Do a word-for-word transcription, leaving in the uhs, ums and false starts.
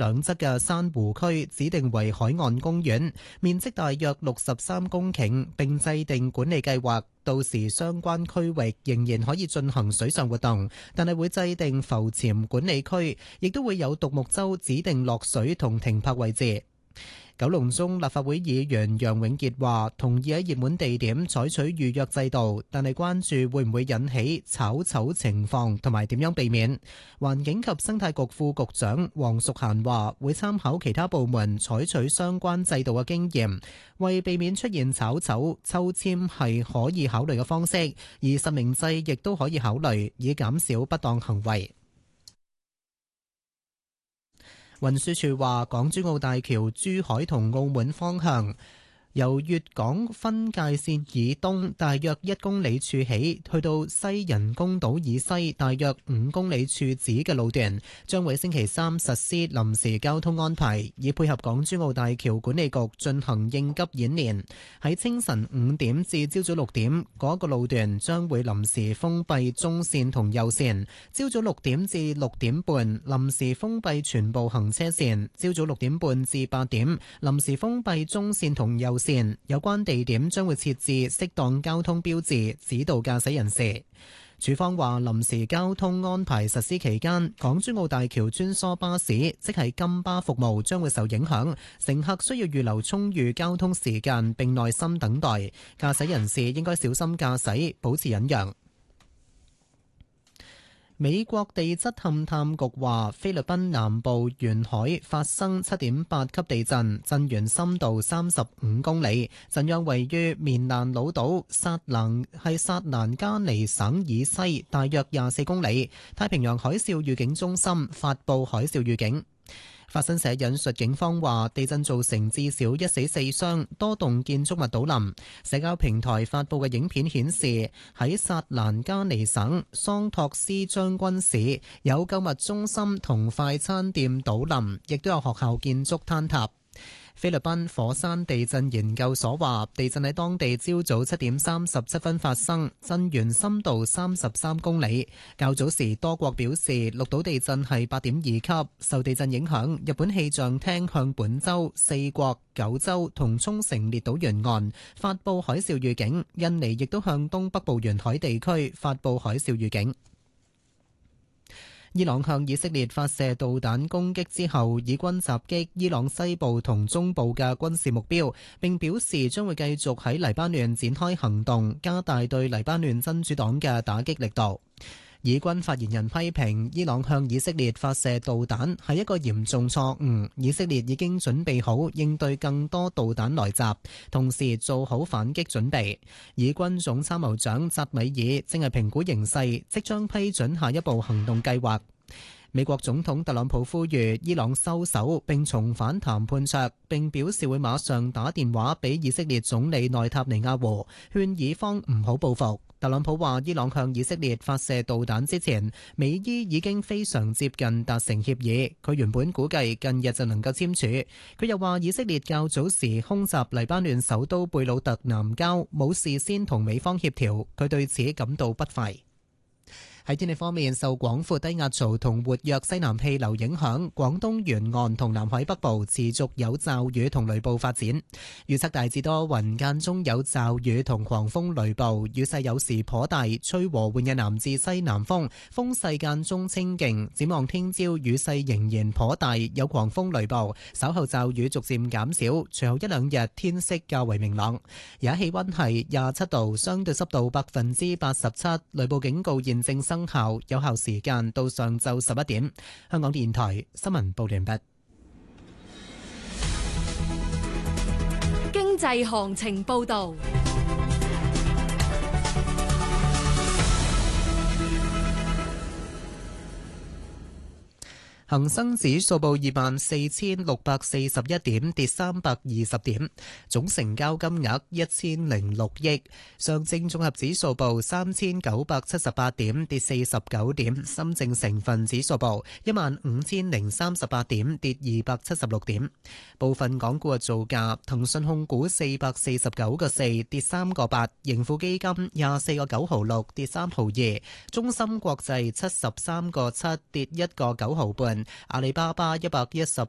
兩側嘅珊瑚區指定為海岸公園，面積大約六十三公頃，並制定管理計劃。到時相關區域仍然可以進行水上活動，但係會制定浮潛管理區，亦都會有獨木舟指定落水同停泊位置。九龍中立法會議員楊永傑話同意喺熱門地點採取預約制度，但係關注會唔會引起炒籌情況同埋點樣避免。環境及生態局副局長黃淑嫻話會參考其他部門採取相關制度嘅經驗，為避免出現炒籌，抽籤係可以考慮嘅方式，而實名制亦都可以考慮，以減少不當行為。運輸署話，港珠澳大橋珠海同澳門方向，由粵港分界線以東大約一公里處起，去到西人工島以西大約五公里處止嘅路段，將會星期三實施臨時交通安排，以配合港珠澳大橋管理局進行應急演練。喺清晨五點至朝早六點，嗰個路段將會臨時封閉中線同右線；朝早六點至六點半，臨時封閉全部行車線；朝早六點半至八點，臨時封閉中線同右線。有關地點將會設置適當交通標誌，指導駕駛人士。署方話，臨時交通安排實施期間，港珠澳大橋穿梭巴士即係金巴服務將會受影響，乘客需要預留充裕交通時間並耐心等待。駕駛人士應該小心駕駛，保持忍讓。美國地質勘探局話，菲律賓南部沿海發生七點八級地震，震源深度三十五公里，震央位於棉蘭老島薩蘭係薩蘭加尼省以西大約廿四公里。太平洋海嘯預警中心發布海嘯預警。法新社引述警方話，地震造成至少一死四傷，多棟建築物倒冧。社交平台發布嘅影片顯示，喺薩蘭加尼省桑托斯將軍市有購物中心同快餐店倒冧，亦都有學校建築坍塌。菲律賓火山地震研究所話，地震喺當地朝早七點三十七分發生，震源深度三十三公里。較早時多國表示錄到地震係八點二級。受地震影響，日本氣象廳向本州、四國、九州同沖繩列島沿岸發布海嘯預警，印尼亦都向東北部沿海地區發布海嘯預警。伊朗向以色列發射導彈攻擊之後，以軍襲擊伊朗西部同中部嘅軍事目標，並表示將會繼續喺黎巴嫩展開行動，加大對黎巴嫩真主黨嘅打擊力度。以軍發言人批評伊朗向以色列發射導彈係一個嚴重錯誤，以色列已經準備好應對更多導彈來襲，同時做好反擊準備。以軍總參謀長扎米爾正係評估形勢，即將批准下一步行動計劃。美國總統特朗普呼籲伊朗收手並重返談判桌，並表示會馬上打電話俾以色列總理內塔尼亞胡，勸以方唔好報復。特朗普話，伊朗向以色列發射導彈之前，美伊已經非常接近達成協議，佢原本估計近日就能夠簽署。佢又話，以色列較早時空襲黎巴嫩首都貝魯特南郊，冇事先同美方協調，佢對此感到不快。喺天氣方面，受廣闊低壓槽同活躍西南氣流影響，廣東沿岸同南海北部持續有驟雨同雷暴發展。預測大致多雲，間中有驟雨同狂風雷暴，雨勢有時頗大，吹和緩嘅南至西南風，風勢間中清勁。展望聽朝雨勢仍然頗大，有狂風雷暴，稍後驟雨逐漸減少，隨後一兩日天色較為明朗。而家氣溫係廿七度，相對濕度百分之八十七，雷暴警告現正生效，有效時間到上晝十一點。香港電台新聞報完畢。 經濟行情報道。恒生指數報二萬四千六百四十一點，跌三百二十點，總成交金額一千零六億。上證綜合指數報三千九百七十八點，跌四十九點。深證成分指數報一萬五千零三十八點，跌二百七十六點。部分港股嘅造價：騰訊控股四百四十九個四，跌三個八；盈富基金廿四個九毫六，跌三毫二；中芯國際七十三個七，跌一個九毫半。阿里巴巴一百一十